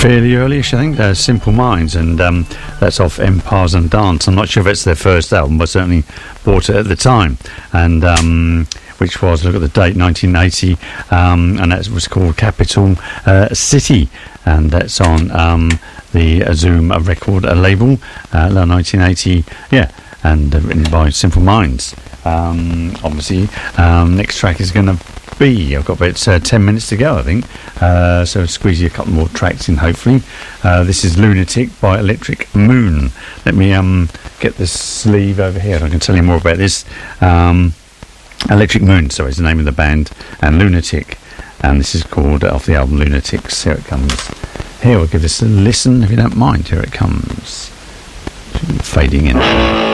fairly early-ish, I think. Simple Minds, and that's off Empires and Dance. I'm not sure if it's their first album, but certainly bought it at the time. And which was, look at the date, 1980, and that was called Capital City, and that's on the Zoom record label, 1980, yeah, and written by Simple Minds. Obviously, next track is going to be, I've got about 10 minutes to go, I think, so squeeze you a couple more tracks in, hopefully. This is Lunatic by Electric Moon. Let me get the sleeve over here, I can tell you more about this. Electric Moon, sorry, is the name of the band, and Lunatic, and this is called, off the album Lunatics. Here it comes. Here, we'll give this a listen if you don't mind. Here it comes. Fading in.